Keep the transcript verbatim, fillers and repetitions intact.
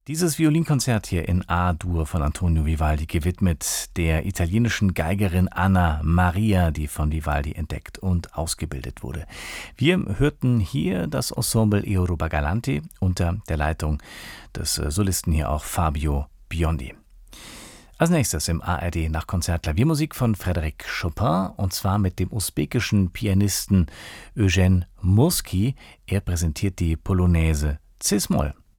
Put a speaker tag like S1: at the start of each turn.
S1: Dieses Violinkonzert hier in A-Dur von Antonio Vivaldi, gewidmet der italienischen Geigerin Anna Maria, die von Vivaldi entdeckt und ausgebildet wurde. Wir hörten hier das Ensemble Europa Galante unter der Leitung des Solisten hier auch Fabio Biondi. Als nächstes im A R D Nachtkonzert Klaviermusik von Frédéric Chopin, und zwar mit dem usbekischen Pianisten Eugen Murski. Er präsentiert die Polonaise Cis-Moll.